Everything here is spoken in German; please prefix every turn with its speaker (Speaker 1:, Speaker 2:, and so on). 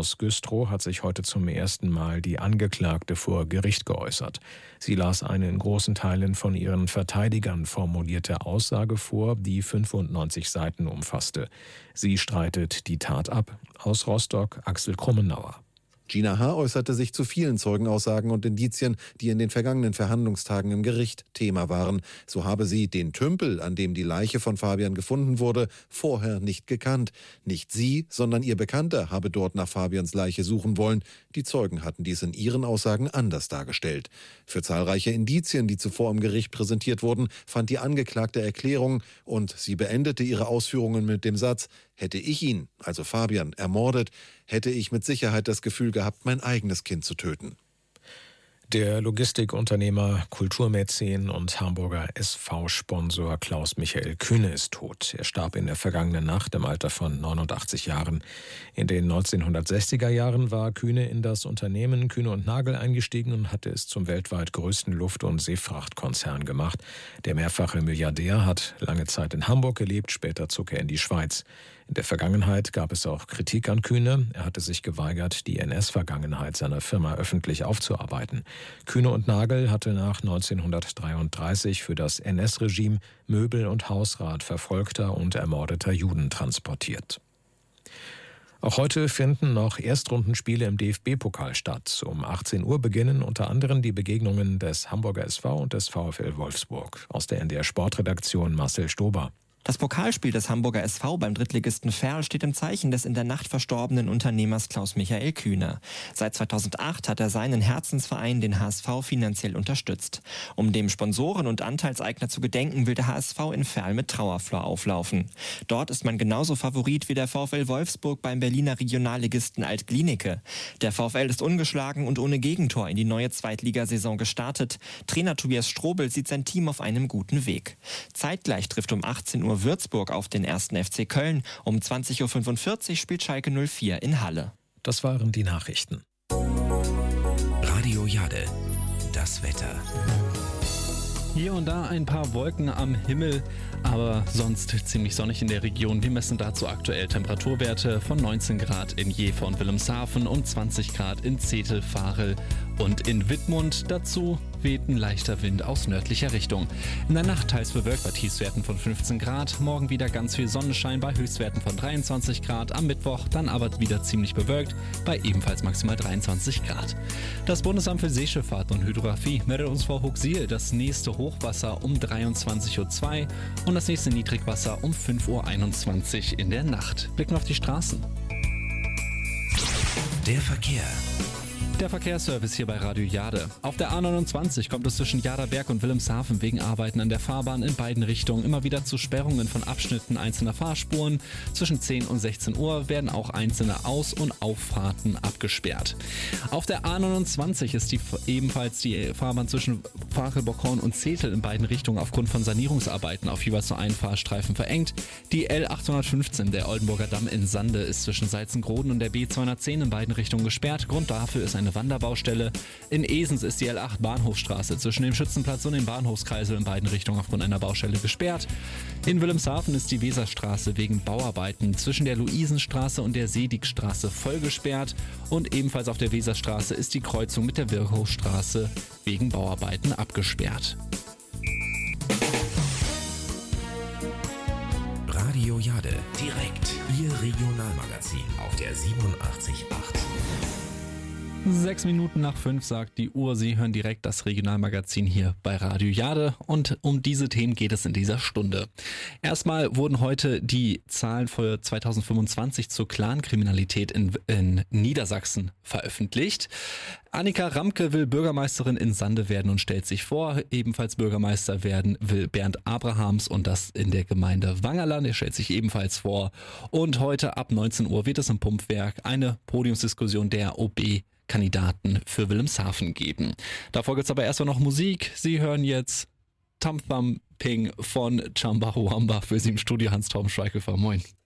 Speaker 1: aus Güstrow hat sich heute zum ersten Mal die Angeklagte vor Gericht geäußert. Sie las eine in großen Teilen von ihren Verteidigern formulierte Aussage vor, die 95 Seiten umfasste. Sie streitet die Tat ab. Aus Rostock Axel Krummenauer.
Speaker 2: Gina H. äußerte sich zu vielen Zeugenaussagen und Indizien, die in den vergangenen Verhandlungstagen im Gericht Thema waren. So habe sie den Tümpel, an dem die Leiche von Fabian gefunden wurde, vorher nicht gekannt. Nicht sie, sondern ihr Bekannter habe dort nach Fabians Leiche suchen wollen. Die Zeugen hatten dies in ihren Aussagen anders dargestellt. Für zahlreiche Indizien, die zuvor im Gericht präsentiert wurden, fand die Angeklagte Erklärung und sie beendete ihre Ausführungen mit dem Satz: Hätte ich ihn, also Fabian, ermordet, hätte ich mit Sicherheit das Gefühl gehabt, mein eigenes Kind zu töten.
Speaker 1: Der Logistikunternehmer, Kulturmäzen und Hamburger SV-Sponsor Klaus-Michael Kühne ist tot. Er starb in der vergangenen Nacht im Alter von 89 Jahren. In den 1960er Jahren war Kühne in das Unternehmen Kühne & Nagel eingestiegen und hatte es zum weltweit größten Luft- und Seefrachtkonzern gemacht. Der mehrfache Milliardär hat lange Zeit in Hamburg gelebt, später zog er in die Schweiz. In der Vergangenheit gab es auch Kritik an Kühne. Er hatte sich geweigert, die NS-Vergangenheit seiner Firma öffentlich aufzuarbeiten. Kühne & Nagel hatte nach 1933 für das NS-Regime Möbel und Hausrat verfolgter und ermordeter Juden transportiert. Auch heute finden noch Erstrundenspiele im DFB-Pokal statt. Um 18 Uhr beginnen unter anderem die Begegnungen des Hamburger SV und des VfL Wolfsburg. Aus der NDR Sportredaktion Marcel Stober.
Speaker 3: Das Pokalspiel des Hamburger SV beim Drittligisten Verl steht im Zeichen des in der Nacht verstorbenen Unternehmers Klaus-Michael Kühne. Seit 2008 hat er seinen Herzensverein, den HSV, finanziell unterstützt. Um dem Sponsoren und Anteilseigner zu gedenken, will der HSV in Verl mit Trauerflor auflaufen. Dort ist man genauso Favorit wie der VfL Wolfsburg beim Berliner Regionalligisten Alt-Glienicke. Der VfL ist ungeschlagen und ohne Gegentor in die neue Zweitligasaison gestartet. Trainer Tobias Strobel sieht sein Team auf einem guten Weg. Zeitgleich trifft um 18 Uhr Würzburg auf den 1. FC Köln. Um 20.45 Uhr spielt Schalke 04 in Halle.
Speaker 1: Das waren die Nachrichten.
Speaker 4: Radio Jade, das Wetter.
Speaker 5: Hier und da ein paar Wolken am Himmel, aber sonst ziemlich sonnig in der Region. Wir messen dazu aktuell Temperaturwerte von 19 Grad in Jever und Wilhelmshaven und 20 Grad in Zetel, Varel und in Wittmund. Dazu weht ein leichter Wind aus nördlicher Richtung. In der Nacht teils bewölkt bei Tiefstwerten von 15 Grad. Morgen wieder ganz viel Sonnenschein bei Höchstwerten von 23 Grad. Am Mittwoch dann aber wieder ziemlich bewölkt bei ebenfalls maximal 23 Grad. Das Bundesamt für Seeschifffahrt und Hydrographie meldet uns vor Hooksiel das nächste Hochwasser um 23.02 Uhr und das nächste Niedrigwasser um 5.21 Uhr in der Nacht. Blicken auf die Straßen.
Speaker 4: Der Verkehr.
Speaker 5: Der Verkehrsservice hier bei Radio Jade. Auf der A29 kommt es zwischen Jaderberg und Wilhelmshaven wegen Arbeiten an der Fahrbahn in beiden Richtungen immer wieder zu Sperrungen von Abschnitten einzelner Fahrspuren. Zwischen 10 und 16 Uhr werden auch einzelne Aus- und Auffahrten abgesperrt. Auf der A29 ist ebenfalls die Fahrbahn zwischen Fachelbockhorn und Zetel in beiden Richtungen aufgrund von Sanierungsarbeiten auf jeweils nur einen Fahrstreifen verengt. Die L815, der Oldenburger Damm in Sande, ist zwischen Salzengroden und der B210 in beiden Richtungen gesperrt. Grund dafür ist eine Wanderbaustelle. In Esens ist die L8 Bahnhofstraße zwischen dem Schützenplatz und dem Bahnhofskreisel in beiden Richtungen aufgrund einer Baustelle gesperrt. In Wilhelmshaven ist die Weserstraße wegen Bauarbeiten zwischen der Luisenstraße und der Sedigstraße voll gesperrt und ebenfalls auf der Weserstraße ist die Kreuzung mit der Virchowstraße wegen Bauarbeiten abgesperrt.
Speaker 4: Radio Jade, direkt Ihr Regionalmagazin auf der 87.8.
Speaker 5: 6 Minuten nach 5 sagt die Uhr, Sie hören direkt das Regionalmagazin hier bei Radio Jade und um diese Themen geht es in dieser Stunde. Erstmal wurden heute die Zahlen für 2025 zur Clankriminalität in Niedersachsen veröffentlicht. Annika Ramke will Bürgermeisterin in Sande werden und stellt sich vor. Ebenfalls Bürgermeister werden will Bernd Abrahams und das in der Gemeinde Wangerland. Er stellt sich ebenfalls vor. Und heute ab 19 Uhr wird es im Pumpwerk eine Podiumsdiskussion der OB-Kandidaten für Wilhelmshaven geben. Davor gibt's aber erstmal noch Musik. Sie hören jetzt Thumb Thumping von Chumbawamba. Für Sie im Studio Hans-Torben Schweighöfer. Moin.